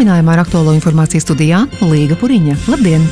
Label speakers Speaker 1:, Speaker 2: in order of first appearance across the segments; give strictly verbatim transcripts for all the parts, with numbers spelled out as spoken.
Speaker 1: Turpinājumā ar aktuālo informāciju studijā Līga Puriņa. Labdien!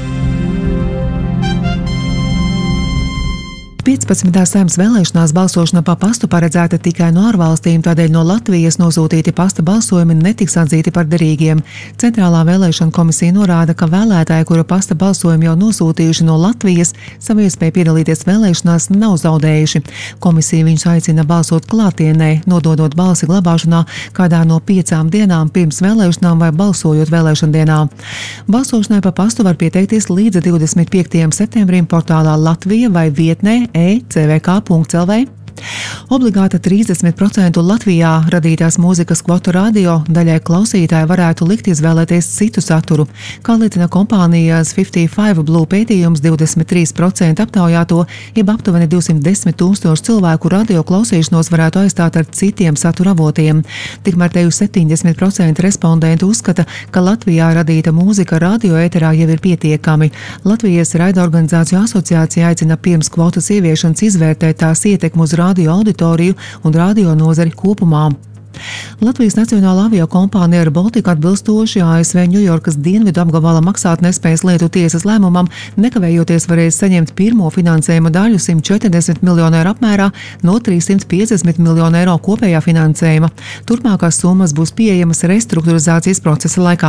Speaker 1: piecpadsmitās Saeimas vēlēšanās balsošana pa pastu paredzēta tikai no ārvalstīm, tādēļ no Latvijas nosūtīti pasta balsojumi netiks atzīti par derīgiem. Centrālā vēlēšana komisija norāda, ka vēlētāji, kura pasta balsojumi jau nosūtījuši no Latvijas, savu iespēju piedalīties vēlēšanās nav zaudējuši. Komisija viņus aicina balsot klātienē, nododot balsi glabāšanā kādā no piecām dienām pirms vēlēšanām vai balsojot vēlēšana dienā. Balsošanai pa pastu var pieteikties līdz divdesmit piektajam septembrim portālā Latvija vai vietnē e c v k punkts l v. Obligāta trīsdesmit procentu Latvijā radītās mūzikas kvotu radio daļai klausītāji varētu likt izvēlēties citu saturu. Kā liecina kompānijas piecdesmit pieci Blue pētījums, divdesmit trīs procenti aptaujāto, jeb aptuveni divsimt desmit tūkstoši cilvēku radio klausīšanos varētu aizstāt ar citiem satura avotiem. Tikmēr teju septiņdesmit procenti respondentu uzskata, ka Latvijā radīta mūzika radio ēterā jau ir pietiekami. Latvijas raidorganizāciju asociācija aicina pirms kvotas ieviešanas izvērtēt tās ietekmu uz radio auditoriju un radio nozari kopumā. Latvijas Nacionālā aviokompānija Air Baltica atbilstoši A S V Ņujorkas dienvidu apgabala maksātnespējas lietu tiesas lēmumam nekavējoties varēs saņemt pirmo finansējuma daļu simt četrdesmit miljonu eiro apmērā no trīssimt piecdesmit miljonu eiro kopējā finansējuma. Turpmākās summas būs pieejamas restruktūrizācijas procesa laikā.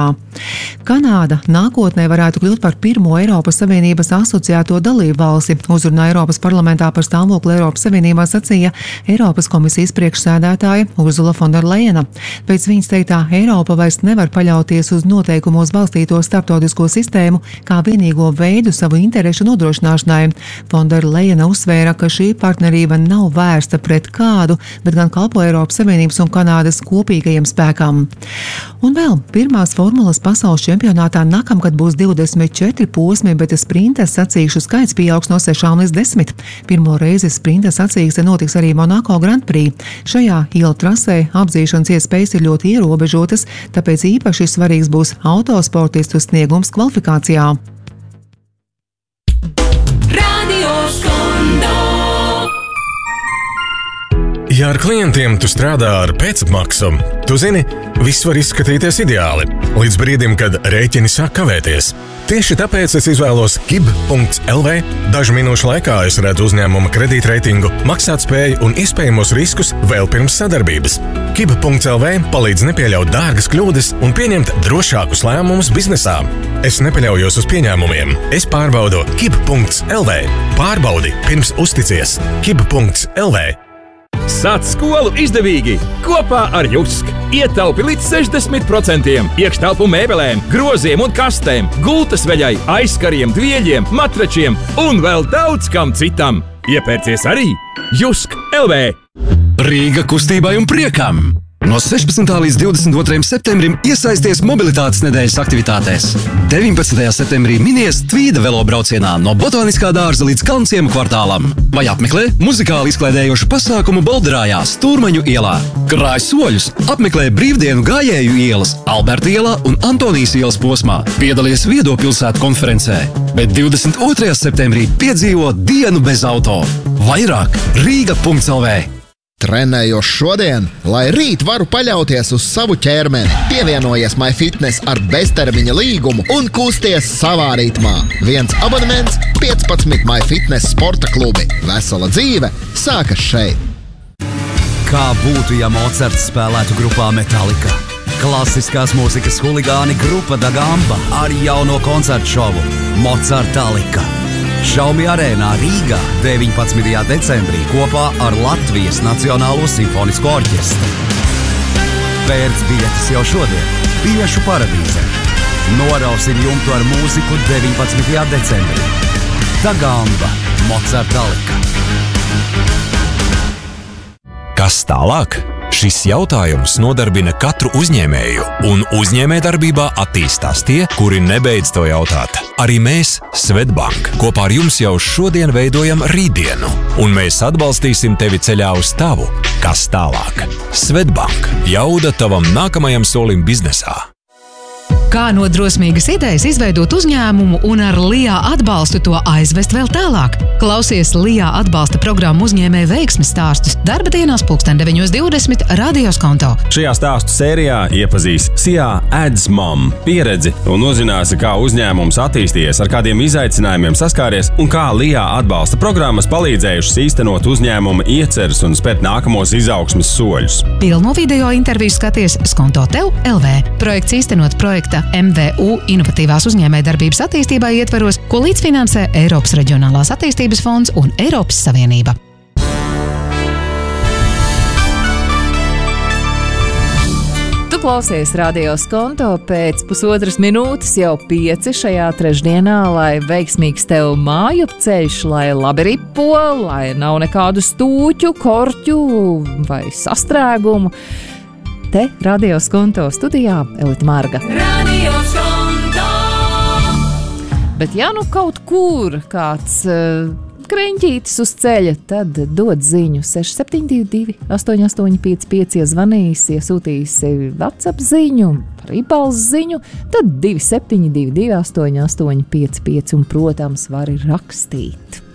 Speaker 1: Kanāda nākotnē varētu kļūt par pirmo Eiropas Savienības asociēto dalību valsti. Uzrunā Eiropas parlamentā par stāvokli Eiropas Savienībā sacīja Eiropas komisijas priekšsēdētāja Urzula von der Leyena. Pēc viņas teiktā, Eiropa vairs nevar paļauties uz noteikumos balstīto starptautisko sistēmu kā vienīgo veidu savu interešu nodrošināšanai. Von der Leyena uzsvēra, ka šī partnerība nav vērsta pret kādu, bet gan kalpo Eiropas Savienības un Kanādas kopīgajiem spēkam. Un vēl pirmās formulas pasaules čempionātā nākamgad būs divdesmit četri posmi, bet sprinta sacīkšu skaits pieaugs no sešām līdz desmit. Pirmo reizi sprinta sacīkste notiks arī Monako Grand Prix. Šajā ielu trasē apzīšanas iespējas ir ļoti ierobežotas, tāpēc īpaši svarīgs būs autosportistu sniegums kvalifikācijā.
Speaker 2: Ja ar klientiem tu strādā ar pēcapmaksu, tu zini, viss var izskatīties ideāli, līdz brīdim, kad rēķini sāk kavēties. Tieši tāpēc es izvēlos kib punkts l v. Dažu minūšu laikā es redzu uzņēmuma kredītreitingu, maksātspēju un iespējamos riskus vēl pirms sadarbības. kib punkts l v palīdz nepieļaut dārgas kļūdas un pieņemt drošākus lēmumus biznesā. Es nepaļaujos uz pieņēmumiem. Es pārbaudu kib punkts l v. Pārbaudi pirms uzticies. kib punkts l v.
Speaker 3: Sāc skolu izdevīgi! Kopā ar Jusk! Ietaupi līdz sešdesmit procentiem iekštelpu mēbelēm, groziem un kastēm, gultas veļai, aizkariem, dvieļiem, matračiem un vēl daudz kam citam. Iepērcies arī Jusk L V!
Speaker 4: Rīga kustībai un priekam! No sešpadsmitā līdz divdesmit otrajam septembrim iesaisties mobilitātes nedēļas aktivitātēs. deviņpadsmitajā septembrī minies Tvīda velobraucienā no Botāniskā dārza līdz Kalnciemu kvartālam. Vai apmeklē muzikāli izklaidējošu pasākumu Bolderājā Stūrmaņu ielā. Krāj soļus, apmeklē brīvdienu gājēju ielas, Alberta ielā un Antonijas ielas posmā. Piedalies Viedo pilsētu konferencē. Bet divdesmit otrajā septembrī piedzīvo dienu bez auto. Vairāk Rīga punkts l v.
Speaker 5: Trenējos šodien, lai rīt varu paļauties uz savu ķermeni. Pievienojies MyFitness ar beztermiņa līgumu un kusties savā ritmā. Viens abonements, piecpadsmit MyFitness sporta klubi. Vesela dzīve sākas šeit.
Speaker 6: Kā būtu, ja Mocarts spēlētu grupā Metallica? Klasiskās mūzikas huligāni grupa Da Gamba ar jauno koncertu šovu Mocartalika. Šaumi arēnā Rīgā deviņpadsmitajā decembrī kopā ar Latvijas Nacionālo simfonisko orķestru. Pērc biļetes jau šodien Biļešu paradīzē. Norausim jumtu ar mūziku deviņpadsmitajā decembrī. Da Gamba, Mocartalika.
Speaker 7: Kas tālāk? Šis jautājums nodarbina katru uzņēmēju, un uzņēmējdarbībā attīstās tie, kuri nebeidz to jautāt. Arī mēs, Svetbank, kopā ar jums jau šodien veidojam rītdienu, un mēs atbalstīsim tevi ceļā uz tavu, kas tālāk. Svetbank, jauda tavam nākamajam solim biznesā.
Speaker 1: Kā no drosmīgas idejas izveidot uzņēmumu un ar Lijā atbalstu to aizvest vēl tālāk? Klausies Lijā atbalsta programmu uzņēmēju veiksmes stāstus darba dienās pulksten deviņos divdesmit Radio Skonto.
Speaker 8: Šajā stāstu sērijā iepazīs Sijā Ads Mom pieredzi un uzzināsi, kā uzņēmums attīstījies, ar kādiem izaicinājumiem saskāries un kā Lijā atbalsta programmas palīdzējušas īstenot uzņēmuma ieceres un spērt nākamos izaugsmes soļus.
Speaker 1: Pilno video interviju skaties Skonto Tev L V. Projekts īstenot projekta M V U inovatīvās uzņēmējdarbības attīstībā ietveros, ko līdzfinansē Eiropas Reģionālās attīstības fonds un Eiropas Savienība.
Speaker 9: Tu klausies Radio Skonto pēc pusotras minūtes jau pieci šajā trešdienā, lai veiksmīgs tev māju ceļš, lai labi ripo, lai nav nekādu stūķu, korķu vai sastrēgumu. Te Radio Skonto studijā Elita Marga. Radio Skonto! Bet ja nu kaut kur kāds uh, kreņķītis uz ceļa, tad dod ziņu seši septiņi divi divi astoņi astoņi pieci pieci, iezvanīsi, iesūtīsi WhatsApp ziņu, rīpals ziņu, tad divi septiņi divi divi astoņi astoņi pieci pieci un, protams, vari rakstīt.